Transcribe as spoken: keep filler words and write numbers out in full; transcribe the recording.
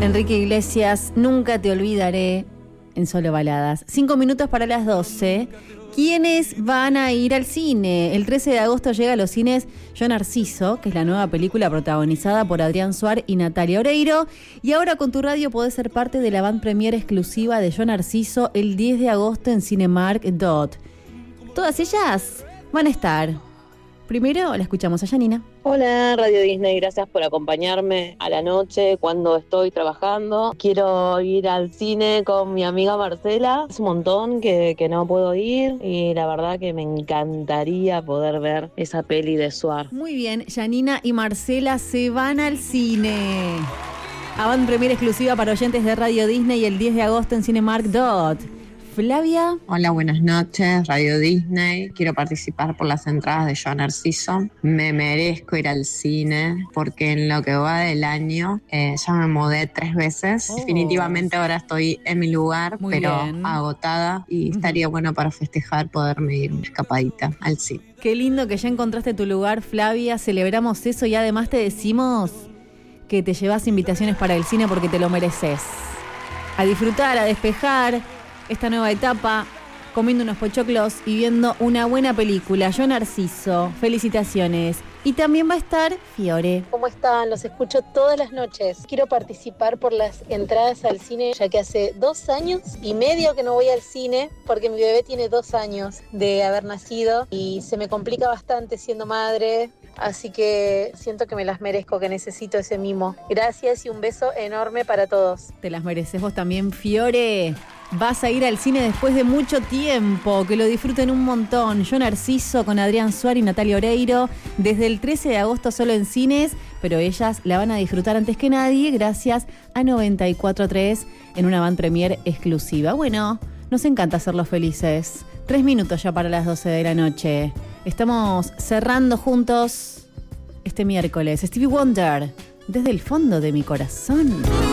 Enrique Iglesias, Nunca te olvidaré, en Solo Baladas. Cinco minutos para las doce. ¿Quiénes van a ir al cine? El trece de agosto llega a los cines Yo Narciso, que es la nueva película protagonizada por Adrián Suar y Natalia Oreiro. Y ahora con tu radio podés ser parte de la van premiere exclusiva de Yo Narciso el diez de agosto en Cinemark Dot. Todas ellas van a estar. Primero la escuchamos a Janina. Hola Radio Disney, gracias por acompañarme a la noche cuando estoy trabajando. Quiero ir al cine con mi amiga Marcela. Es un montón que, que no puedo ir y la verdad que me encantaría poder ver esa peli de Suar. Muy bien, Janina y Marcela se van al cine. Avant premiere exclusiva para oyentes de Radio Disney el diez de agosto en Cinemark Dot. Flavia. Hola, buenas noches, Radio Disney. Quiero participar por las entradas de Yo Narciso. Me merezco ir al cine porque en lo que va del año eh, ya me mudé tres veces. Oh. Definitivamente ahora estoy en mi lugar, Muy pero bien. agotada y estaría bueno para festejar poderme ir escapadita al cine. Qué lindo que ya encontraste tu lugar, Flavia. Celebramos eso y además te decimos que te llevas invitaciones para el cine porque te lo mereces. A disfrutar, a despejar esta nueva etapa, comiendo unos pochoclos y viendo una buena película. Yo Narciso, felicitaciones. Y también va a estar Fiore. ¿Cómo están? Los escucho todas las noches. Quiero participar por las entradas al cine, ya que hace dos años y medio que no voy al cine, porque mi bebé tiene dos años de haber nacido y se me complica bastante siendo madre. Así que siento que me las merezco, que necesito ese mimo. Gracias y un beso enorme para todos. Te las mereces vos también, Fiore. Vas a ir al cine después de mucho tiempo, que lo disfruten un montón. Yo Narciso con Adrián Suar y Natalia Oreiro, desde el trece de agosto solo en cines, pero ellas la van a disfrutar antes que nadie gracias a noventa y cuatro punto tres en una van premiere exclusiva. Bueno, nos encanta hacerlos felices. Tres minutos ya para las doce de la noche. Estamos cerrando juntos este miércoles. Stevie Wonder, desde el fondo de mi corazón.